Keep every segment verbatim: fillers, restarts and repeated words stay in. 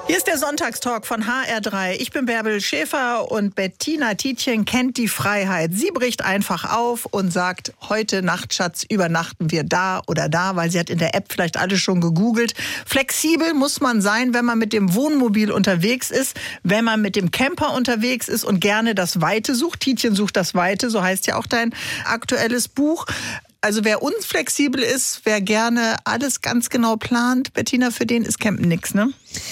Hier ist der Sonntagstalk von H R drei. Ich bin Bärbel Schäfer und Bettina Tietjen kennt die Freiheit. Sie bricht einfach auf und sagt, heute Nacht, Schatz, übernachten wir da oder da, weil sie hat in der App vielleicht alle schon gegoogelt. Flexibel muss man sein, wenn man mit dem Wohnmobil unterwegs ist, wenn man mit dem Camper unterwegs ist und gerne das Weite sucht. Tietjen sucht das Weite, so heißt ja auch dein aktuelles Buch. Also wer unflexibel ist, wer gerne alles ganz genau plant, Bettina, für den ist Campen nix, ne?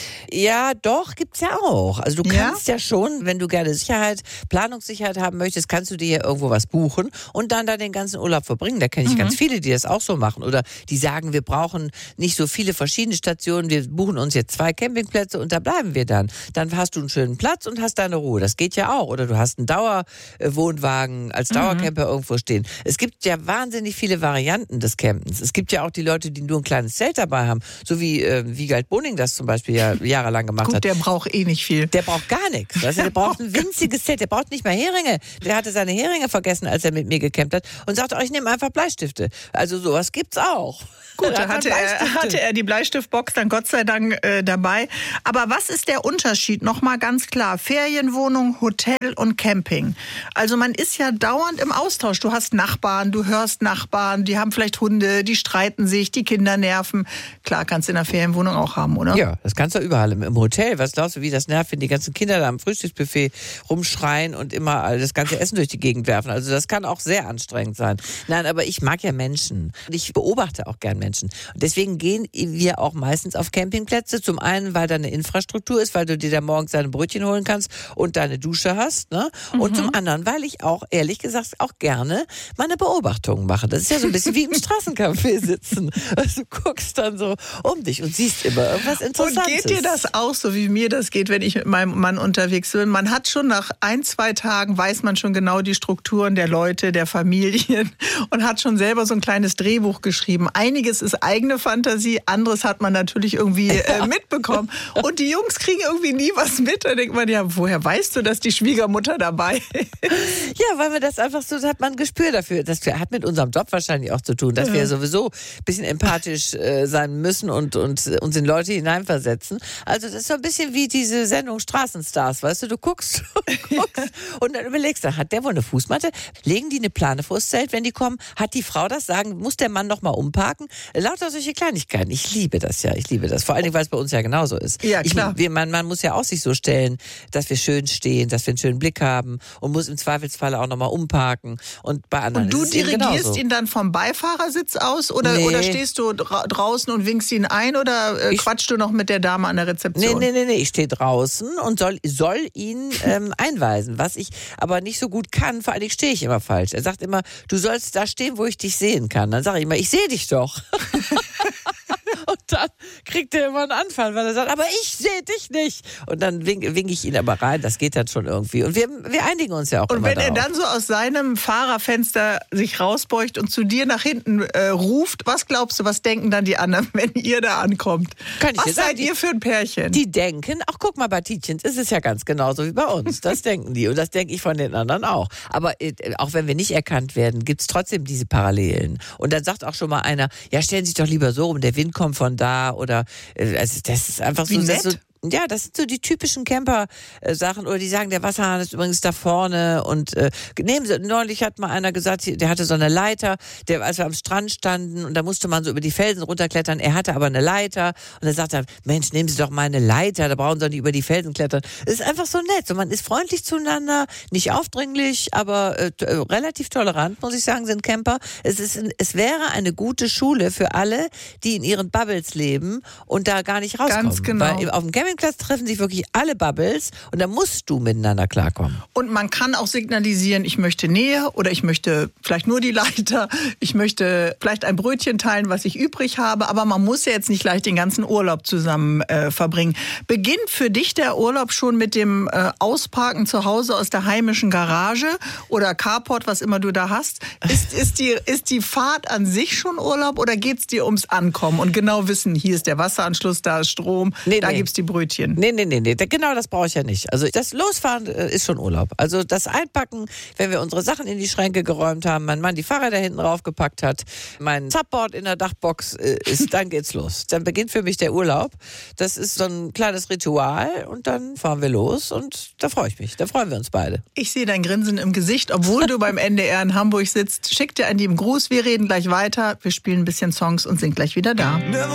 Ja, doch, gibt's ja auch. Also du Ja? kannst ja schon, wenn du gerne Sicherheit, Planungssicherheit haben möchtest, kannst du dir ja irgendwo was buchen und dann da den ganzen Urlaub verbringen. Da kenne ich mhm. ganz viele, die das auch so machen. Oder die sagen, wir brauchen nicht so viele verschiedene Stationen, wir buchen uns jetzt zwei Campingplätze und da bleiben wir dann. Dann hast du einen schönen Platz und hast deine Ruhe. Das geht ja auch. Oder du hast einen Dauerwohnwagen als Dauercamper mhm. irgendwo stehen. Es gibt ja wahnsinnig viele Varianten des Campens. Es gibt ja auch die Leute, die nur ein kleines Zelt dabei haben, so wie äh, Wiegald Boning das zum Beispiel ja jahrelang gemacht Gut, hat. der braucht eh nicht viel. Der braucht gar nichts. Weißt du? Der braucht ein winziges Zelt. Der braucht nicht mal Heringe. Der hatte seine Heringe vergessen, als er mit mir gecampt hat und sagte, oh, ich nehme einfach Bleistifte. Also sowas gibt's auch. Gut, da hatte er, hatte er die Bleistiftbox dann Gott sei Dank äh, dabei. Aber was ist der Unterschied? Nochmal ganz klar. Ferienwohnung, Hotel und Camping. Also man ist ja dauernd im Austausch. Du hast Nachbarn, du hörst Nachbarn, die haben vielleicht Hunde, die streiten sich, die Kinder nerven. Klar, kannst du in der Ferienwohnung auch haben, oder? Ja, das kannst du überall. Im Hotel, was glaubst du, wie das nervt, wenn die ganzen Kinder da am Frühstücksbuffet rumschreien und immer das ganze Essen durch die Gegend werfen. Also das kann auch sehr anstrengend sein. Nein, aber ich mag ja Menschen. Und ich beobachte auch gern Menschen. Und deswegen gehen wir auch meistens auf Campingplätze. Zum einen, weil da eine Infrastruktur ist, weil du dir da morgens deine Brötchen holen kannst und deine Dusche hast. Ne? Und mhm. zum anderen, weil ich auch, ehrlich gesagt, auch gerne meine Beobachtungen mache. Das ist ja so ein bisschen wie im Straßencafé sitzen. Also du guckst dann so um dich und siehst immer irgendwas Interessantes. Und geht dir das auch so, wie mir das geht, wenn ich mit meinem Mann unterwegs bin? Man hat schon nach ein, zwei Tagen, weiß man schon genau die Strukturen der Leute, der Familien und hat schon selber so ein kleines Drehbuch geschrieben. Einiges ist eigene Fantasie, anderes hat man natürlich irgendwie äh, mitbekommen. Und die Jungs kriegen irgendwie nie was mit. Da denkt man, ja, woher weißt du, dass die Schwiegermutter dabei ist? Ja, weil wir das einfach so, hat man ein Gespür dafür. Das hat mit unserem Job wahrscheinlich auch zu tun, dass ja. wir sowieso ein bisschen empathisch äh, sein müssen und, und uns in Leute hineinversetzen. Also das ist so ein bisschen wie diese Sendung Straßenstars, weißt du, du guckst und guckst und dann überlegst du, hat der wohl eine Fußmatte? Legen die eine Plane vors Zelt, wenn die kommen? Hat die Frau das? Sagen, muss der Mann noch mal umparken? Lauter solche Kleinigkeiten. Ich liebe das ja, ich liebe das. Vor allen Dingen, weil es bei uns ja genauso ist. Ja, klar. Ich, wir, man, man muss ja auch sich so stellen, dass wir schön stehen, dass wir einen schönen Blick haben und muss im Zweifelsfalle auch noch mal umparken. Und bei anderen Und du ist es eben dirigierst genauso. ihn dann vom Beifahrersitz aus oder, Nee. oder stehst du dra- draußen und winkst ihn ein oder äh, Ich- quatschst du noch mit der Dame an der Nee, Rezeption? nee, nee, nee, ich stehe draußen und soll, soll ihn ähm, einweisen, was ich aber nicht so gut kann, vor allen Dingen stehe ich immer falsch. Er sagt immer, du sollst da stehen, wo ich dich sehen kann. Dann sage ich immer, ich sehe dich doch. Und dann kriegt er immer einen Anfall, weil er sagt, aber ich sehe dich nicht. Und dann winke wink ich ihn aber rein, das geht dann schon irgendwie. Und wir, wir einigen uns ja auch Und immer wenn er darauf. dann so aus seinem Fahrerfenster sich rausbeugt und zu dir nach hinten äh, ruft, was glaubst du, was denken dann die anderen, wenn ihr da ankommt? Kann ich Was dir sagen, seid ihr für ein Pärchen? Die denken, ach guck mal, bei Tietjens ist es ja ganz genauso wie bei uns. Das denken die und das denke ich von den anderen auch. Aber äh, auch wenn wir nicht erkannt werden, gibt es trotzdem diese Parallelen. Und dann sagt auch schon mal einer, ja stellen Sie sich doch lieber so rum, der Wind kommt von da oder äh, also das ist einfach Wie so, das nett. so. Ja, das sind so die typischen Camper-Sachen. Oder die sagen, der Wasserhahn ist übrigens da vorne. Und äh, nehmen Sie, neulich hat mal einer gesagt, der hatte so eine Leiter, der, als wir am Strand standen und da musste man so über die Felsen runterklettern. Er hatte aber eine Leiter. Und er sagte, Mensch, nehmen Sie doch mal eine Leiter, da brauchen Sie doch nicht über die Felsen klettern. Es ist einfach so nett. So, man ist freundlich zueinander, nicht aufdringlich, aber äh, t- äh, relativ tolerant, muss ich sagen, sind Camper. Es, ist, es wäre eine gute Schule für alle, die in ihren Bubbles leben und da gar nicht rauskommen. Ganz genau. Weil auf dem Campingplatz treffen sich wirklich alle Bubbles und da musst du miteinander klarkommen. Und man kann auch signalisieren, ich möchte Nähe oder ich möchte vielleicht nur die Leiter, ich möchte vielleicht ein Brötchen teilen, was ich übrig habe, aber man muss ja jetzt nicht gleich den ganzen Urlaub zusammen äh, verbringen. Beginnt für dich der Urlaub schon mit dem äh, Ausparken zu Hause aus der heimischen Garage oder Carport, was immer du da hast? Ist, ist, die, ist die Fahrt an sich schon Urlaub oder geht es dir ums Ankommen und genau wissen, hier ist der Wasseranschluss, da ist Strom, Nee, da nee. gibt's die Brötchen? Brötchen. Nee, nee, nee, nee, genau das brauche ich ja nicht. Also das Losfahren ist schon Urlaub. Also das Einpacken, wenn wir unsere Sachen in die Schränke geräumt haben, mein Mann die Fahrräder hinten raufgepackt hat, mein Subboard in der Dachbox ist, dann geht's los. Dann beginnt für mich der Urlaub. Das ist so ein kleines Ritual und dann fahren wir los und da freue ich mich. Da freuen wir uns beide. Ich sehe dein Grinsen im Gesicht, obwohl du beim N D R in Hamburg sitzt. Schick dir einen lieben Gruß, wir reden gleich weiter. Wir spielen ein bisschen Songs und sind gleich wieder da.